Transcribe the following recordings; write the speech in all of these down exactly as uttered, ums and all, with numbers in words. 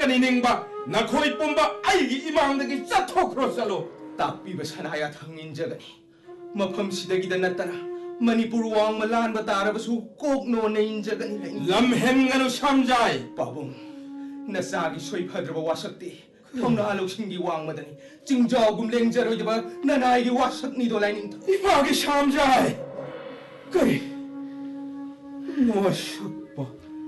ꯉꯛꯀꯅꯤ ꯅꯤꯡꯕ ꯅꯈꯣꯏ ꯄꯨꯝꯕ ꯑꯩꯒꯤ ꯏꯃꯥꯡꯗꯒꯤ ꯆꯠꯊꯣꯛꯈ꯭ꯔꯣ ꯆꯠꯂꯣ ꯇꯥꯛꯄꯤꯕ ꯁꯅꯥꯌꯥꯊꯪ ꯏꯟꯖꯒꯅꯤ ꯃꯐꯝꯁꯤꯗꯒꯤꯗ ꯅꯠꯇꯅ ꯃꯅꯤꯄꯨꯔ ꯋꯥꯡꯃ ꯂꯥꯟꯕ ꯇꯥꯔꯕꯁꯨ ꯀꯣꯛꯅꯣꯟꯅ ꯏꯟꯖꯒꯅꯤ ꯂꯝ ꯍꯦꯟꯒꯅꯨ ꯁꯝꯖꯥꯏ ꯄꯥꯕꯨꯡ ꯅꯆꯥꯒꯤ ꯁꯣꯏꯐꯗ꯭ꯔꯕ ꯋꯥꯁꯛꯇꯤ ꯊꯧꯅꯥ ꯂꯧꯁꯤꯡꯒꯤ ꯋꯥꯡꯃꯗꯅꯤ ꯆꯤꯡꯖꯥꯎꯒꯨꯝ ꯂꯦꯡꯖꯔꯣꯏꯗꯕ ꯅꯅꯥꯏꯒꯤ ꯋꯥꯁꯛꯅꯤꯗꯣ ꯂꯥꯏꯅꯤꯡꯊꯧ 이마기 삼자이 그리 멋있어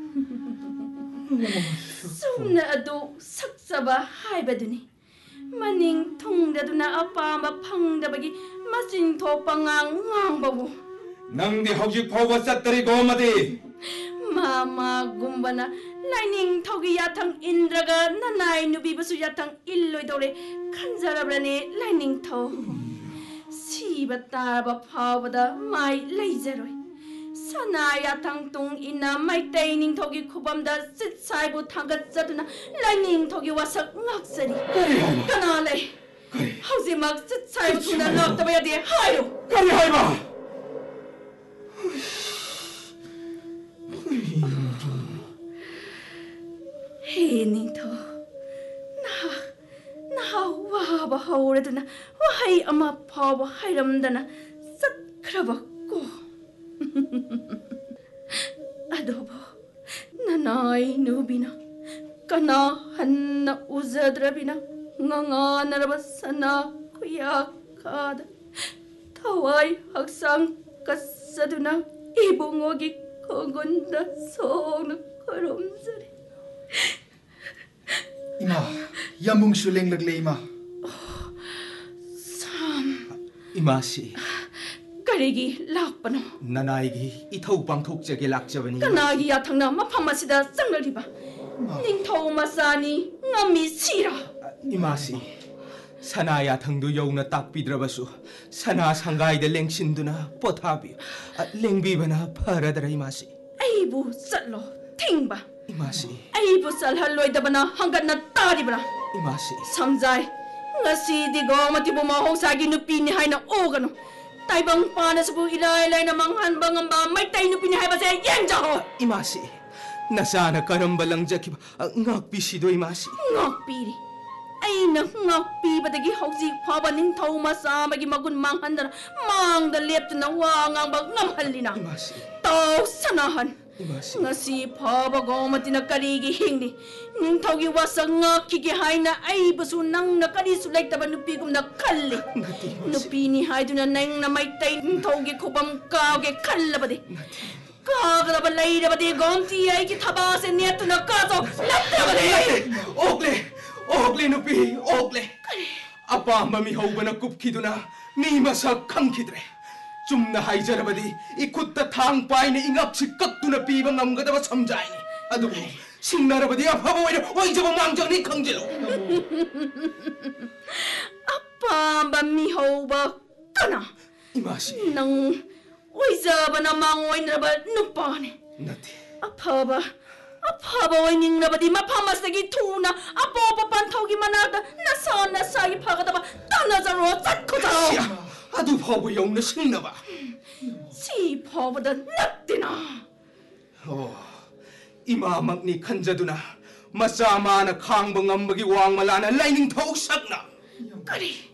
ꯁꯨꯝꯅ ꯑꯗꯨ ꯁꯛꯆꯕ ꯍꯥꯏꯕꯗꯨꯅꯤ ꯃꯅꯤꯡ ꯊꯨꯡꯗꯗꯨꯅ ꯑꯄꯥꯝꯕ ꯐꯪꯗꯕꯒꯤ ꯃꯆꯤꯟ ꯊꯣꯛꯄ ꯉꯥꯡ ꯉꯥꯡꯕꯕꯨ ꯅꯪꯗꯤ ꯍꯧꯖꯤꯛ ꯐꯥꯎꯕ ꯆꯠꯇꯔꯤꯀꯣ ꯑꯃꯗꯤ ꯃꯥꯃꯥꯒꯨꯝꯕꯅ ꯂꯥꯏꯅꯤꯡꯊꯧꯒꯤ ꯌꯥꯊꯪ ꯏꯟꯗ꯭ꯔꯒ ꯅꯅꯥꯏ ꯅꯨꯕꯤꯕꯨꯁꯨ ꯌꯥꯊꯪ ꯏꯜꯂꯣꯏꯗꯧꯔꯦ ꯈꯟꯖꯔꯕ꯭ꯔꯅꯦ ꯂꯥꯏꯅꯤꯡꯊꯧ 시바 따라봐 파오보다 마이 레이저로이 사나 야탕 tung 이나 마이 떼이닝 덕이 쿠밤다 싯사이부 탕갓자두나 라이닝 덕이 와서 악서리 까나래 하우지 막 싯사이부 투나 넉다봐야 돼 하요 까리 하이마 헤이닝 덕 와봐 하오래도나 와하이 아마 파워 하이람다나 싹크라봤고 아도보 나나이 누비나 까나 한나 우자드라비나 nganga narabasana kuyakada 타와이 학상 가사두나 이봉옥이 거건다 소는 걸음소리 이마 야몽수 랭럭레 이마 참 이마시 까리기 락바노 나나이기 이타우 방톡적이 락자버니 까나기 야탕나 마파마시다 짱널리바 닝타우 마사니 ngami 시라 이마시 사나야탕도 여우나 딱비들어봐수 사나 상가이들 랭신두나 뽀타비 랭비바나 파라더라 이마시 아이부 쌀로 탱바 이마시 아이부 쌀할로이다바나 한갓나 따리바라 이마시 삼자이 ngasi디 gomatibu mahosagi nupini haina ogano taibang panasbu ilailay na manghanbang amba may tay nupini hay base yenjaho 이마시 나사나 까름발랑 자키바 ngakbisido 이마시 ngakpiri aina ngakpibadagi hausi phaba ningthau masamagi magun manghandana mangda leptuna wangangbag ngamhallina 이마시 taw sanahan 이마시 ngasi phaba gomatina karigi hingni ningthaugi wasang ngakigi haina aibasu nangna karisu laitaba nupigumna khalli nupini haiduna nangna maitai ningthaugi khubam kaage khallabade kaagaba lairabade gomti aigi thabase netuna kazo laptabade 오글레 오글레 누피 오글레 아빠 맘이 호우바나 굽기두나 미마사 캉키드레 좀나 하이자라바디 이 굿다 탕빠이네 잉압치 깍두나 삐방 남가다바 삼자이니 아두고 식나라바디 아파보 와이려 와이자바 망정니 강제로 아빠 맘이 호우바 까나 이마시 nang oizaba na mangoinraba nupane 나티 아파바 아파바 오이닝라바디 마파마스기 투나 아뽀빠 판토기 만하다 나사 나사기 파가다바 따나자로 짠코자로 아두 파보 영나 식나바 시 파보다 납디나 어 이마막니 칸자두나 마사마나 캉방 암박이 왕말라나 라이닝 더욱 삭나 까리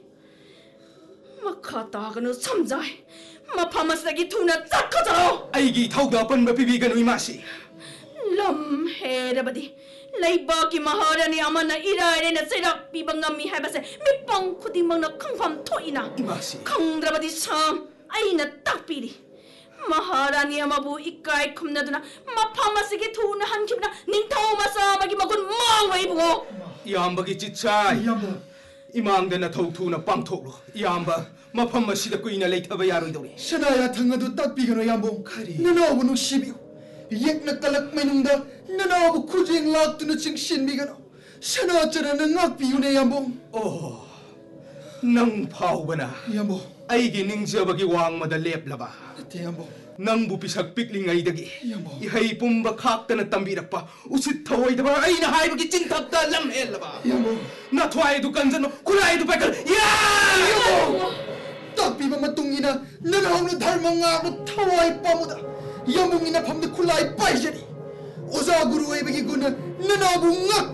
마카다가노 삼자이 마파마스기 투나 짠코자로 아이기 더욱다 뻔바 비비가노 이마시 lam herabadi laibaki maharani amana irairena serak pibangami habase mipang khudimang na khangpham thoina 이마시 khangrabadi sam aina takpiri maharani amabu ikai khumnaduna maphamasigi thuna hankhibna ningthau masamagi magun mangwai bugo 이암박이 지차이 이암박 이망대나 더욱투나 빵톡로 이암박 마팜마시다 꾸이나 레이타바 야로이도리 사나야 탕아도 딱비가노 야몽 나나오고 누시비고 yekna kalak mainungda nanabu kujing lak tu nucing shin migano sana cara nangak piune yambong 오 능 파우바나 yambong 아이기 닝저박이 왕마다 랩라바 te yambong 낭부 비삭 빅링아이다기 yambong 이하이 뿜바 각다나 땀비라빠 우스타와이다바 아이나 하이바기 찐탑다 람헬라바 yambong 나 투아이도 간자노 구라이도 백걸 야 yambong 딱비ba matungina nanahong dharmanga mo thawai pamuda yambong ina phamde khulai paijari oza guru ebegi guna nanabu ngak